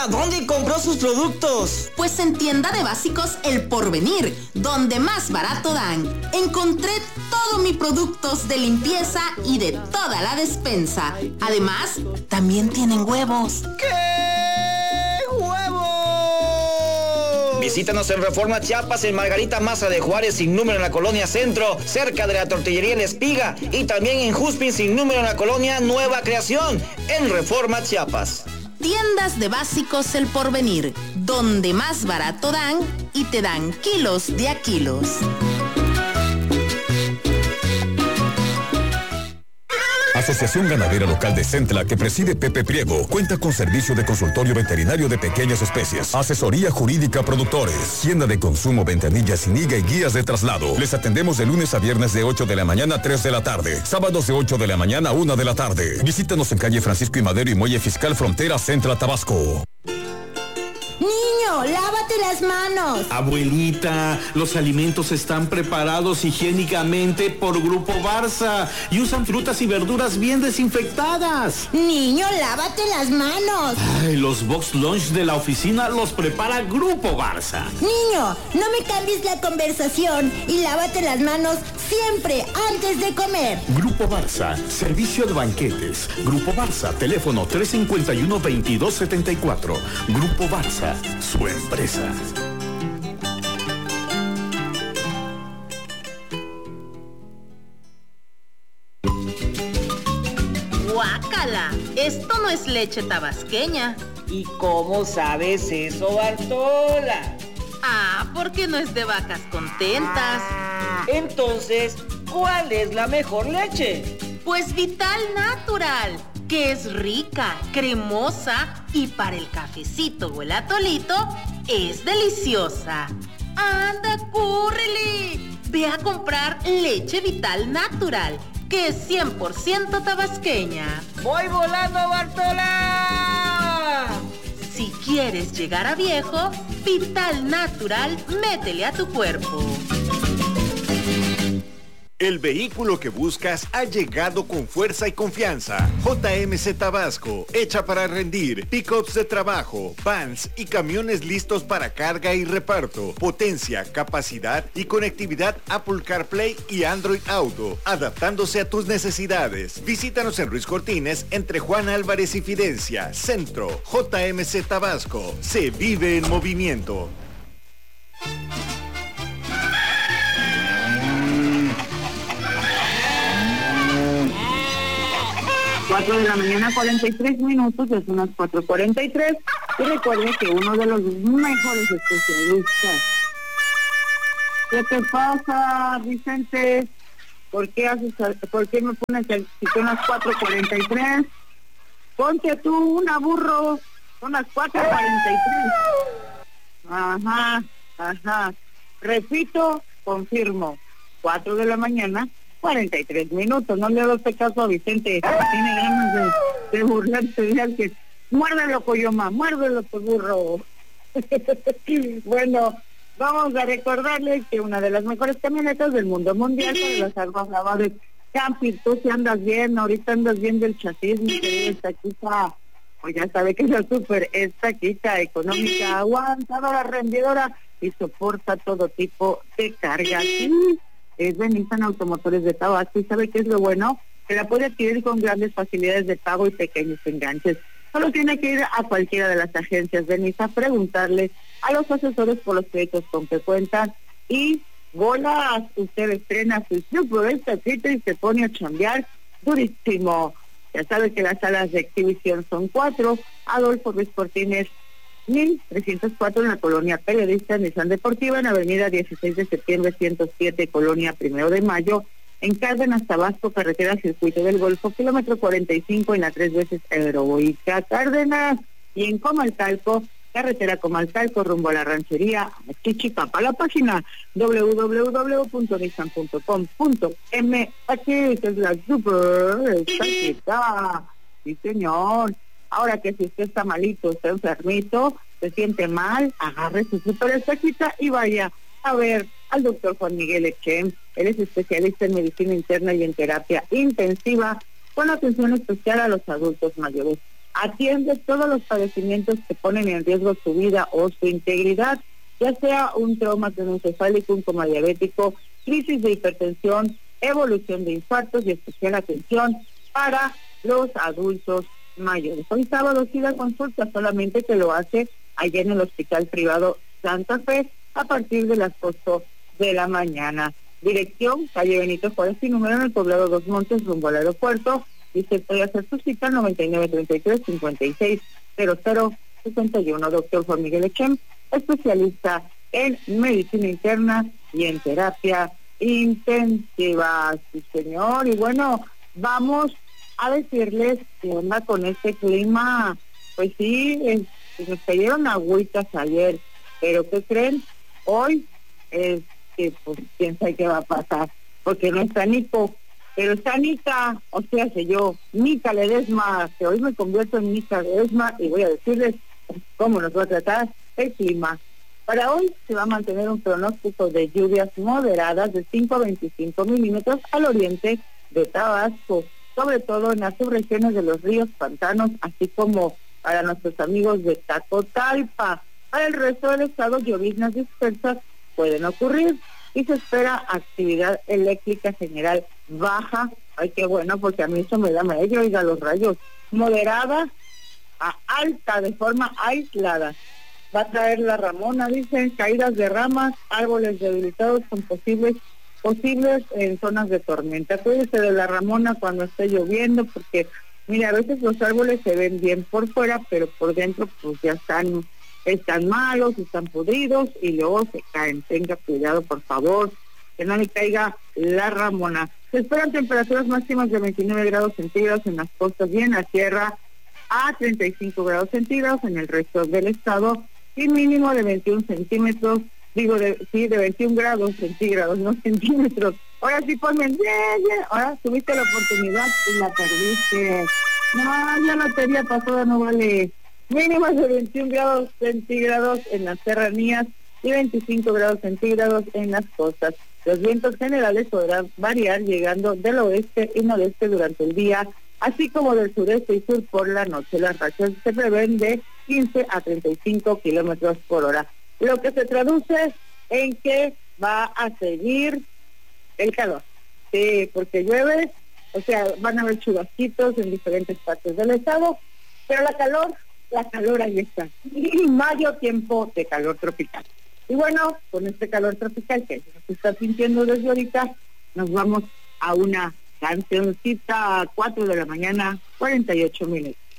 Abuelita, ¿dónde compró sus productos? Pues en Tienda de Básicos El Porvenir, donde más barato dan. Encontré todos mis productos de limpieza y de toda la despensa. Además, también tienen huevos. ¿Qué? ¡Huevos! Visítanos en Reforma Chiapas, en Margarita Maza de Juárez, sin número en la Colonia Centro, cerca de la Tortillería La Espiga, y también en Juspin, sin número en la Colonia Nueva Creación, en Reforma Chiapas. Tiendas de Básicos El Porvenir, donde más barato dan y te dan kilos de a kilos. Asociación Ganadera Local de Centla, que preside Pepe Priego, cuenta con servicio de consultorio veterinario de pequeñas especies, asesoría jurídica a productores, tienda de consumo, ventanillas sin IGA y guías de traslado. Les atendemos de lunes a viernes de 8 de la mañana a 3 de la tarde, sábados de 8 de la mañana a 1 de la tarde. Visítanos en calle Francisco y Madero y Muelle Fiscal Frontera Centla, Tabasco. Niño, lávate las manos. Abuelita, los alimentos están preparados higiénicamente por Grupo Barça y usan frutas y verduras bien desinfectadas. Niño, lávate las manos. Ay, los box lunch de la oficina los prepara Grupo Barça. Niño, no me cambies la conversación y lávate las manos siempre antes de comer. Grupo Barça, servicio de banquetes. Grupo Barça, teléfono 351-2274. Grupo Barça, su empresa. ¡Guácala! Esto no es leche tabasqueña. ¿Y cómo sabes eso, Bartola? Ah, porque no es de vacas contentas. Entonces, ¿cuál es la mejor leche? Pues Vital Natural, que es rica, cremosa y para el cafecito o el atolito es deliciosa. ¡Anda, córrele! Ve a comprar leche Vital Natural, que es 100% tabasqueña. ¡Voy volando, Bartola! Si quieres llegar a viejo, Vital Natural, métele a tu cuerpo. El vehículo que buscas ha llegado con fuerza y confianza. JMC Tabasco, hecha para rendir. Pickups de trabajo, vans y camiones listos para carga y reparto. Potencia, capacidad y conectividad Apple CarPlay y Android Auto, adaptándose a tus necesidades. Visítanos en Ruiz Cortines, entre Juan Álvarez y Fidencia. Centro, JMC Tabasco. Se vive en movimiento. 4 de la mañana, 43 minutos, es unas 4:43. Y recuerde que uno de los mejores especialistas. ¿Qué te pasa, Vicente? ¿Por qué me pones si son las 4:43? Ponte tú una burro, son las 4:43. Ajá. Repito, confirmo. 4 de la mañana, 43 minutos. No le hagas caso a Vicente. Tiene ganas de burlarse de alguien. Muérdelo, Coyoma, muérdelo, burro. Bueno, vamos a recordarles que una de las mejores camionetas del mundo mundial son las aguas lavadas Campi. Tú si andas bien, ahorita andas bien del chasis, mi querida Estaquita. Pues ya sabe que es la super Estaquita, económica, aguantadora, rendidora y soporta todo tipo de cargas. Sí, es de Nissan Automotores de Tabasco y ¿sabe qué es lo bueno? Que la puede adquirir con grandes facilidades de pago y pequeños enganches. Solo tiene que ir a cualquiera de las agencias de Nissan, preguntarle a los asesores por los créditos con que cuentan y bolas, usted estrena su super Estaquita y se pone a chambear durísimo. Ya sabe que las salas de exhibición son 4, Adolfo Ruiz Cortines 1304 en la Colonia Periodista, Nissan Deportiva, en Avenida 16 de septiembre 107, Colonia 1 de Mayo, en Cárdenas, Tabasco, carretera Circuito del Golfo, kilómetro 45 en la 3 veces Heroica Cárdenas, y en Comalcalco, carretera Comalcalco, rumbo a la ranchería Chichipapa. La página www.nissan.com.mx, es la super Estaquita. Sí, señor. Ahora que si usted está malito, está enfermito, se siente mal, agarre su super Estaquita y vaya a ver al doctor Juan Miguel Echem. Él es especialista en medicina interna y en terapia intensiva, con atención especial a los adultos mayores. atiende todos los padecimientos que ponen en riesgo su vida o su integridad, ya sea un trauma craneoencefálico, un coma diabético, crisis de hipertensión, evolución de infartos y especial atención para los adultos mayores. Hoy sábado sí da consulta, solamente que lo hace allá en el Hospital Privado Santa Fe a partir de las 8 de la mañana. Dirección, calle Benito Juárez y número en el poblado Dos Montes, rumbo al aeropuerto. Y usted puede hacer su cita al 9933-560061. Doctor Juan Miguel Echem, especialista en medicina interna y en terapia intensiva. Sí, señor. Y bueno, vamos a decirles que onda con este clima. Pues sí, nos cayeron agüitas ayer, pero ¿qué creen? Hoy pues quién sabe qué va a pasar, porque no está Nico, pero está Nica, o sea, yo, Nica Ledesma, que hoy me convierto en Nica Ledesma y voy a decirles cómo nos va a tratar el clima. Para hoy se va a mantener un pronóstico de lluvias moderadas de 5 a 25 milímetros al oriente de Tabasco, sobre todo en las subregiones de los ríos, pantanos, así como para nuestros amigos de Tacotalpa. Para el resto del estado, lloviznas dispersas pueden ocurrir y se espera actividad eléctrica general baja. Ay, qué bueno, porque a mí eso me da medio, oiga, los rayos. Moderada a alta, de forma aislada. Va a traer la Ramona, dicen, caídas de ramas, árboles debilitados con posibles en zonas de tormenta. Cuídese de la Ramona cuando esté lloviendo, porque, mira, a veces los árboles se ven bien por fuera, pero por dentro pues ya están malos, están podridos y luego se caen. Tenga cuidado, por favor, que no le caiga la Ramona. Se esperan temperaturas máximas de 29 grados centígrados en las costas y en la sierra, a 35 grados centígrados en el resto del estado y mínimo de 21 centímetros, de 21 grados centígrados, no centímetros. Ahora sí ponme, ahora tuviste la oportunidad y la perdiste. No, ya la lotería pasada no vale. Mínimas de 21 grados centígrados en las serranías y 25 grados centígrados en las costas. Los vientos generales podrán variar llegando del oeste y noreste durante el día, así como del sureste y sur por la noche. Las rachas se prevén de 15 a 35 kilómetros por hora, lo que se traduce en que va a seguir el calor. Sí, porque llueve, o sea, van a haber chubasquitos en diferentes partes del estado, pero la calor ahí está. Y mayo, tiempo de calor tropical. Y bueno, con este calor tropical que se está sintiendo desde ahorita, nos vamos a una cancioncita a 4 de la mañana, 48 minutos.